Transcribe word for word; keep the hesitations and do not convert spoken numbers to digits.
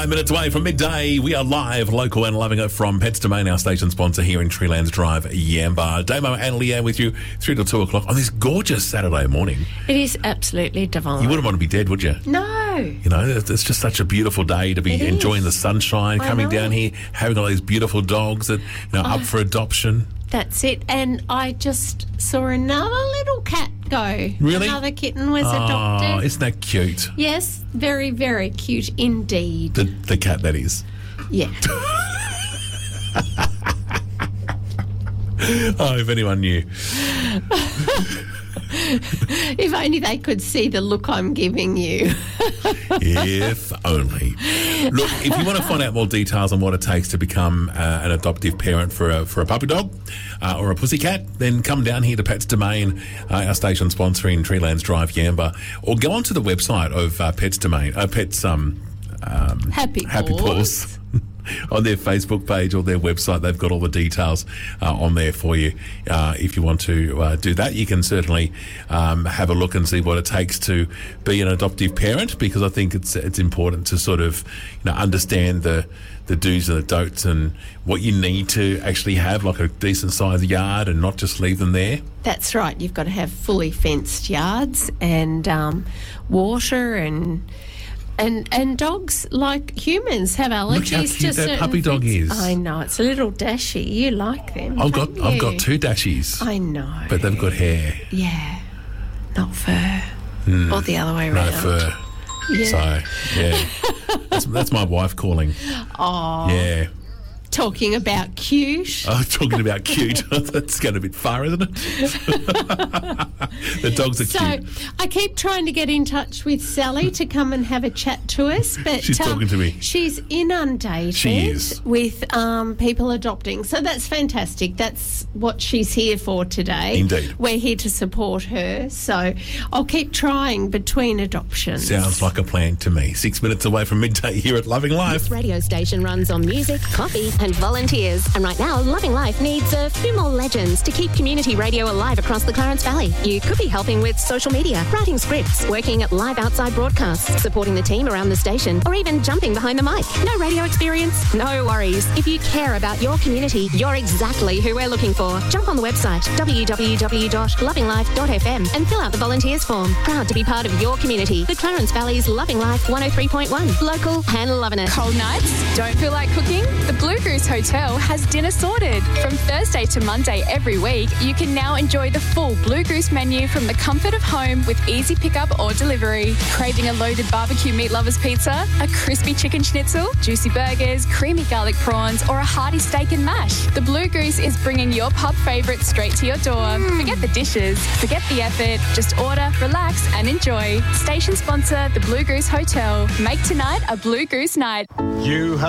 Five minutes away from midday, we are live, local and loving it from Pets Domain, our station sponsor here in Treelands Drive, Yamba. Damo and Leanne with you three till two o'clock on this gorgeous Saturday morning. It is absolutely divine. You wouldn't want to be dead, would you? No. You know, it's it's just such a beautiful day to be It enjoying is. the sunshine, I coming know. down here, having all these beautiful dogs that, you know, up Oh. for adoption. That's it. And I just saw another little cat go. Really? Another kitten was Oh, adopted. isn't that cute? Yes, very, very cute indeed. The, the cat, that is. Yeah. Oh, if anyone knew. If only they could see the look I'm giving you. If only. Look, if you want to find out more details on what it takes to become uh, an adoptive parent for a, for a puppy dog uh, or a pussycat, then come down here to Pets Domain, uh, our station sponsor in Treelands Drive, Yamba, or go onto the website of uh, Pets Domain, uh, Pets um, um, Happy Happy Paws. Paws. On their Facebook page or their website, they've got all the details uh, on there for you. Uh, if you want to uh, do that, you can certainly um, have a look and see what it takes to be an adoptive parent, because I think it's it's important to sort of, you know, understand the the do's and the don'ts and what you need to actually have, like a decent sized yard, and not just leave them there. That's right. You've got to have fully fenced yards and um, water and... And and dogs, like humans, have allergies Look how to cute that certain puppy dog things. is. I know, it's a little dashy. You like them? I've got don't I've you? got two dashies, I know, but they've got hair, yeah, not fur, or the other way no around. fur. Yeah. So, yeah. that's, that's my wife calling. Oh, Yeah. talking about cute. Oh, talking about cute. That's going a bit far, isn't it? The dogs are So cute. I keep trying to get in touch with Sally to come and have a chat to us, but She's um, talking to me. She's inundated She is. with um, people adopting. So that's fantastic. That's what she's here for today. Indeed. We're here to support her. So I'll keep trying between adoptions. Sounds like a plan to me. Six minutes away from midday here at Loving Life. This radio station runs on music, coffee and volunteers. And right now, Loving Life needs a few more legends to keep community radio alive across the Clarence Valley. You could be helping with social media, writing scripts, working at live outside broadcasts, supporting the team around the station, or even jumping behind the mic. No radio experience? No worries. If you care about your community, you're exactly who we're looking for. Jump on the website, w w w dot loving life dot f m, and fill out the volunteers form. Proud to be part of your community. The Clarence Valley's Loving Life one oh three point one. Local and loving it. Cold nights? Don't feel like cooking? The Blue Goose Hotel has dinner sorted. From Thursday to Monday every week, you can now enjoy the full Blue Goose menu from the comfort of home with easy pickup or delivery. Craving a loaded barbecue meat lovers pizza, a crispy chicken schnitzel, juicy burgers, creamy garlic prawns, or a hearty steak and mash? The Blue Goose is bringing your pub favourites straight to your door. Forget the dishes, forget the effort, just order, relax and enjoy. Station sponsor, the Blue Goose Hotel. Make tonight a Blue Goose night. You